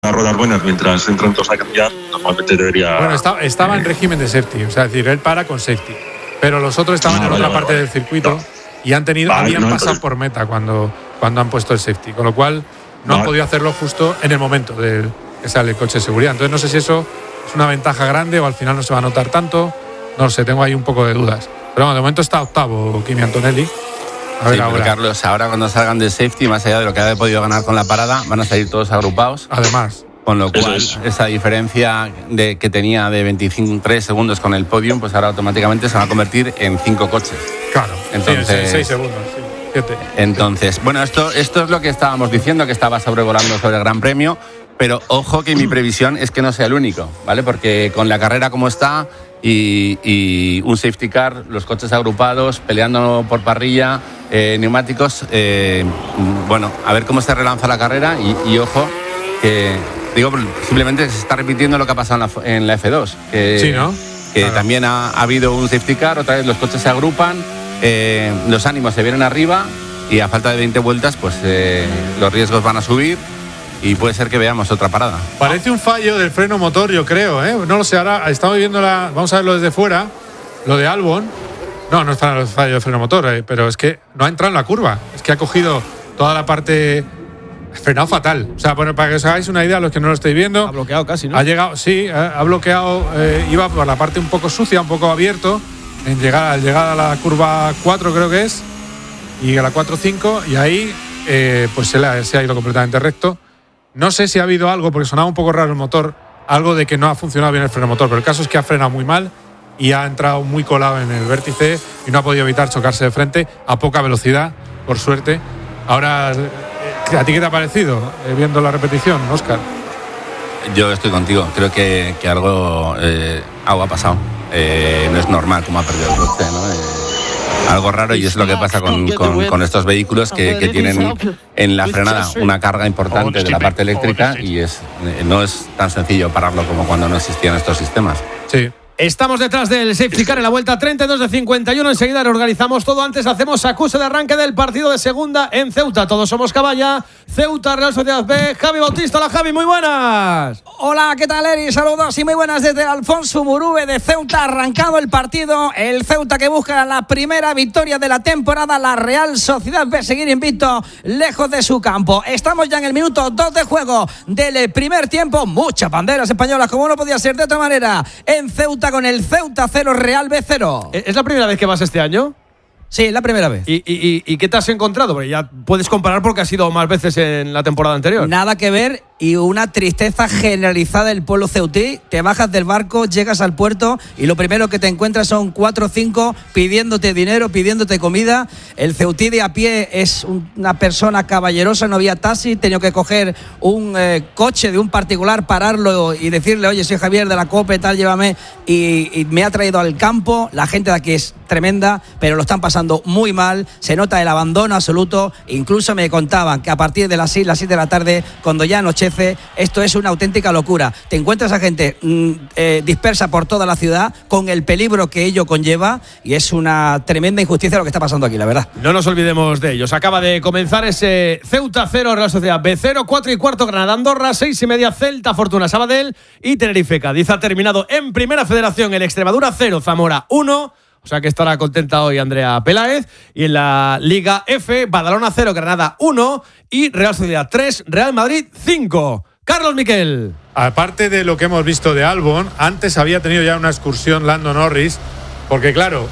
las ruedas buenas mientras entran todos a cambiar, normalmente debería. Bueno, estaba en régimen de safety, o sea, es decir, él para con safety, pero los otros estaban en otra parte del circuito y habían pasado por meta cuando han puesto el safety, con lo cual no han podido hacerlo justo en el momento de que sale el coche de seguridad. Entonces no sé si eso es una ventaja grande o al final no se va a notar tanto, no lo sé, tengo ahí un poco de dudas. Pero bueno, de momento está octavo Kimi Antonelli. A ver, ahora. Carlos, ahora cuando salgan de safety, más allá de lo que ha podido ganar con la parada, van a salir todos agrupados. Además. Con lo cual, esa diferencia que tenía de 23 segundos con el podium, pues ahora automáticamente se va a convertir en 5 coches. Claro, entonces, 6 segundos, sí. 7. Entonces, bueno, esto es lo que estábamos diciendo, que estaba sobrevolando sobre el Gran Premio, pero ojo que mi previsión es que no sea el único, ¿vale? Porque con la carrera como está y un safety car, los coches agrupados, peleando por parrilla, neumáticos, bueno, a ver cómo se relanza la carrera y ojo que... Digo, simplemente se está repitiendo lo que ha pasado en la F2. Sí, ¿no? Que claro. También ha habido un safety car, otra vez los coches se agrupan, los ánimos se vienen arriba y a falta de 20 vueltas, pues los riesgos van a subir y puede ser que veamos otra parada. Parece un fallo del freno motor, yo creo, ¿eh? No lo sé, ahora estamos viendo vamos a verlo desde fuera, lo de Albon. No es para el fallo del freno motor, pero es que no ha entrado en la curva. Es que ha cogido toda la parte... Frenado fatal. O sea, bueno, para que os hagáis una idea, los que no lo estáis viendo. Ha bloqueado casi, ¿no? Ha llegado, sí, ha bloqueado, iba por la parte un poco sucia, un poco abierto, al llegar a la curva 4 creo que es, y a la 4-5, y ahí pues se ha ido completamente recto. No sé si ha habido algo, porque sonaba un poco raro el motor, algo de que no ha funcionado bien el freno motor, pero el caso es que ha frenado muy mal y ha entrado muy colado en el vértice y no ha podido evitar chocarse de frente a poca velocidad, por suerte. Ahora... ¿A ti qué te ha parecido viendo la repetición, Óscar? Yo estoy contigo. Creo que algo ha pasado. No es normal como ha perdido el coche, ¿no? Algo raro, y es lo que pasa con estos vehículos que tienen en la frenada una carga importante de la parte eléctrica y no es tan sencillo pararlo como cuando no existían estos sistemas. Sí. Estamos detrás del safety car en la vuelta 32 de 51. Enseguida reorganizamos todo. Antes hacemos acuse de arranque del partido de segunda en Ceuta. Todos somos Caballa. Ceuta, Real Sociedad B. Javi Bautista. Hola, Javi, muy buenas. Hola, ¿qué tal, Eri? Saludos y muy buenas desde Alfonso Murube de Ceuta. Arrancado el partido. El Ceuta que busca la primera victoria de la temporada. La Real Sociedad B seguir invicto lejos de su campo. Estamos ya en el minuto 2 de juego del primer tiempo. Muchas banderas españolas, como no podía ser de otra manera. En Ceuta, con el Ceuta 0, Real B 0. ¿Es la primera vez que vas este año? Sí, la primera vez. ¿Y qué te has encontrado? Porque ya puedes comparar porque has ido más veces en la temporada anterior. Nada que ver, y una tristeza generalizada del pueblo ceutí. Te bajas del barco, llegas al puerto y lo primero que te encuentras son 4 o 5 pidiéndote dinero, pidiéndote comida. El ceutí de a pie es una persona caballerosa, no había taxi, he tenido que coger un coche de un particular, pararlo y decirle, oye, soy Javier de la COPE, tal, llévame, y me ha traído al campo. La gente de aquí es tremenda, pero lo están pasando muy mal, se nota el abandono absoluto. Incluso me contaban que a partir de las 6 de la tarde, cuando ya anochece, esto es una auténtica locura. Te encuentras a gente dispersa por toda la ciudad con el peligro que ello conlleva, y es una tremenda injusticia lo que está pasando aquí, la verdad. No nos olvidemos de ellos. Acaba de comenzar ese Ceuta 0, Real Sociedad B 0, 4:15 Granada Andorra, 6:30 Celta Fortuna Sabadell y Tenerife Cádiz. Ha terminado en Primera Federación el Extremadura 0, Zamora 1. O sea que estará contenta hoy Andrea Peláez. Y en la Liga F, Badalona 0, Granada 1 y Real Sociedad 3, Real Madrid 5. Carlos Miquel. Aparte de lo que hemos visto de Albon, antes había tenido ya una excursión Lando Norris, porque claro,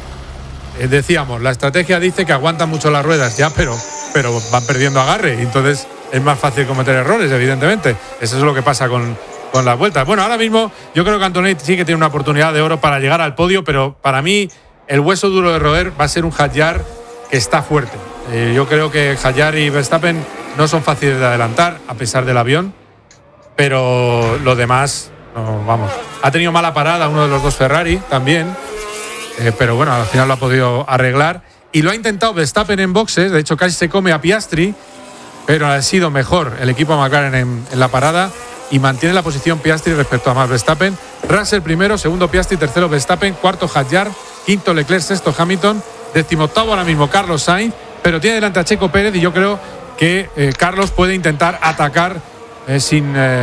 decíamos, la estrategia dice que aguantan mucho las ruedas ya, pero van perdiendo agarre, y entonces es más fácil cometer errores, evidentemente. Eso es lo que pasa con las vueltas. Bueno, ahora mismo yo creo que Antonelli sí que tiene una oportunidad de oro para llegar al podio, pero para mí el hueso duro de roer va a ser un Hadjar que está fuerte. Yo creo que Hadjar y Verstappen no son fáciles de adelantar, a pesar del avión, pero lo demás, no, vamos. Ha tenido mala parada uno de los dos Ferrari también, pero bueno, al final lo ha podido arreglar, y lo ha intentado Verstappen en boxes. De hecho casi se come a Piastri, pero ha sido mejor el equipo McLaren en la parada, y mantiene la posición Piastri respecto a Max Verstappen. Russell primero, segundo Piastri, tercero Verstappen, cuarto Hadjar, quinto Leclerc, sexto Hamilton, 18º ahora mismo Carlos Sainz, pero tiene delante a Checo Pérez, y yo creo que Carlos puede intentar atacar sin